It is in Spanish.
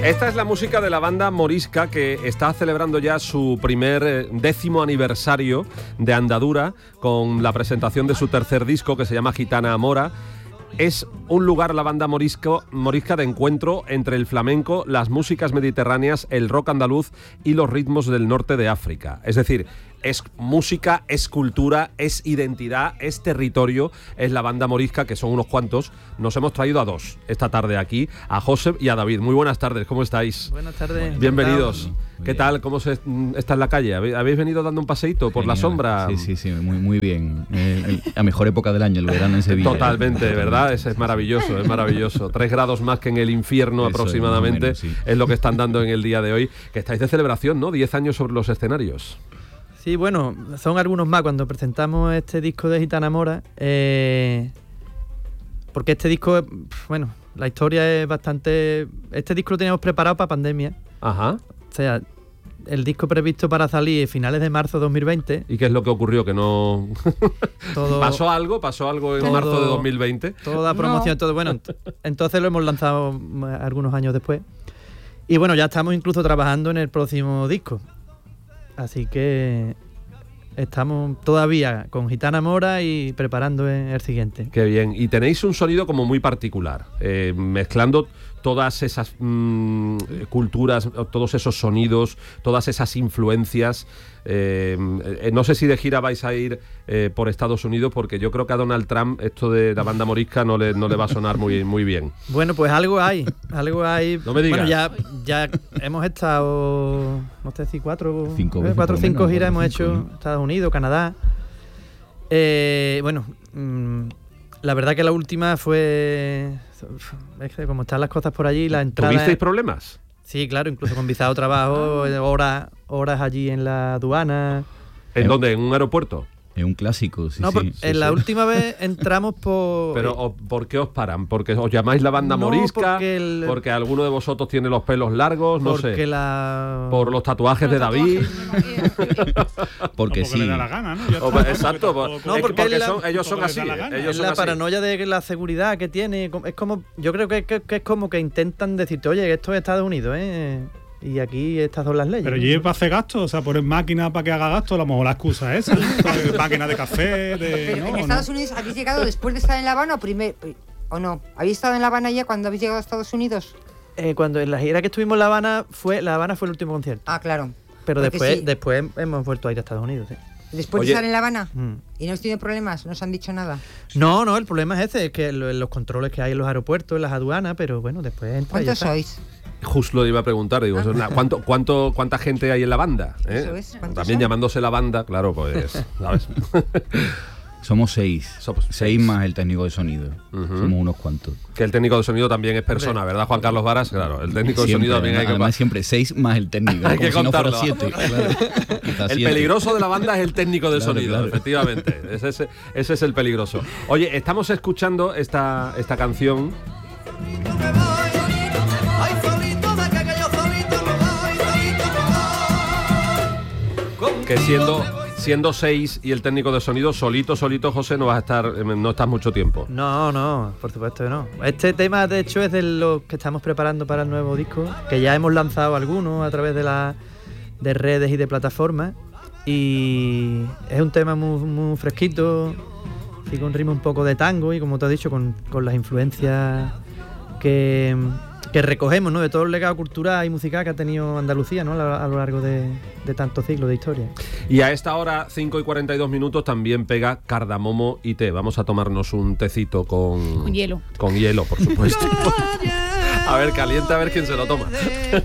Esta es la música de la banda Morisca, que está celebrando ya su primer 10º aniversario de andadura con la presentación de su tercer disco, que se llama Gitana Mora. Es un lugar, la banda morisca, de encuentro entre el flamenco, las músicas mediterráneas, el rock andaluz y los ritmos del norte de África. Es decir, es música, es cultura, es identidad, es territorio, es la banda morisca, que son unos cuantos. Nos hemos traído a dos esta tarde aquí, a Josep y a David. Muy buenas tardes, ¿cómo estáis? Buenas tardes. Bienvenidos. ¿Qué tal? ¿Cómo se está en la calle? ¿Habéis venido dando un paseíto por la sombra? Sí, muy bien. La mejor época del año, el verano en Sevilla. Totalmente, ¿verdad? Es maravilloso, es maravilloso. 3 grados más que en el infierno aproximadamente, es lo que están dando en el día de hoy. Que estáis de celebración, ¿no? 10 años sobre los escenarios. Sí, bueno, son algunos más cuando presentamos este disco de Gitana Mora. Porque este disco, bueno, la historia es bastante... Este disco lo teníamos preparado para pandemia. Ajá. O sea, el disco previsto para salir a finales de marzo de 2020. ¿Y qué es lo que ocurrió? Que no... Todo, ¿Pasó algo en marzo de 2020? Toda promoción, todo. Bueno, entonces lo hemos lanzado algunos años después. Y bueno, ya estamos incluso trabajando en el próximo disco. Así que estamos todavía con Gitana Mora y preparando el siguiente. Qué bien. Y tenéis un sonido como muy particular, mezclando todas esas culturas, todos esos sonidos, todas esas influencias. No sé si de gira vais a ir por Estados Unidos, porque yo creo que a Donald Trump esto de la banda morisca no le va a sonar muy bien. Bueno, pues algo hay. No me digas. Bueno, ya hemos estado, no sé si 4 o 5 giras hemos hecho, Estados Unidos, Canadá. Bueno, la verdad que la última fue... Es que como están las cosas por allí, la entrada... ¿Tuvisteis problemas? Sí, claro, incluso con visado trabajo, horas allí en la aduana. ¿En dónde? ¿En un aeropuerto? Es un clásico, sí. No, la última vez entramos por... ¿Pero por qué os paran? ¿Porque os llamáis la banda morisca? ¿Porque alguno de vosotros tiene los pelos largos? No sé. ¿Por los tatuajes de David? Porque sí. Le da la gana, ¿no? Exacto. Porque ellos son así. Es la paranoia de la seguridad que tiene. Es como... Yo creo que es como que intentan decirte, oye, esto es Estados Unidos, y aquí estas son las leyes. Pero ¿y para hacer gasto? O sea, poner máquina para que haga gasto, a lo mejor la excusa es esa. Máquina de café, Pero en Estados Unidos, ¿habéis llegado después de estar en La Habana o no? ¿Habéis estado en La Habana ya cuando habéis llegado a Estados Unidos? Cuando en la gira que estuvimos en La Habana fue el último concierto. Ah, claro. Pero después hemos vuelto a ir a Estados Unidos, ¿sí? ¿Después de estar en La Habana? ¿Y no os tiene problemas? ¿No os han dicho nada? No, el problema es ese, es que los controles que hay en los aeropuertos, en las aduanas, pero bueno, después entra. ¿Cuántos sois? Justo lo iba a preguntar, digo, ¿cuánta gente hay en la banda? Eso es, También son? Llamándose la banda, claro, pues, ¿sabes? Somos 6. 6 más el técnico de sonido. Somos unos cuantos. Que el técnico de sonido también es persona, ¿verdad, Juan Carlos Varas? Claro, el técnico de sonido también hay que... Además siempre 6 más el técnico. Hay que contarlo. Si no fuera 7. Claro. El peligroso de la banda es el técnico de sonido, claro. Efectivamente. Ese es el peligroso. Oye, estamos escuchando esta canción... Que siendo 6 y el técnico de sonido, solito, José, no estás mucho tiempo. No, por supuesto que no. Este tema, de hecho, es de los que estamos preparando para el nuevo disco, que ya hemos lanzado algunos a través de redes y de plataformas. Y es un tema muy fresquito, y con ritmo un poco de tango, y como te he dicho, con las influencias que recogemos, ¿no?, de todo el legado cultural y musical que ha tenido Andalucía, ¿no?, a lo largo de tantos siglos de historia. Y a esta hora, 5:42, también pega Cardamomo y té. Vamos a tomarnos un tecito con hielo. Con hielo, por supuesto. A ver, calienta, a ver quién se lo toma.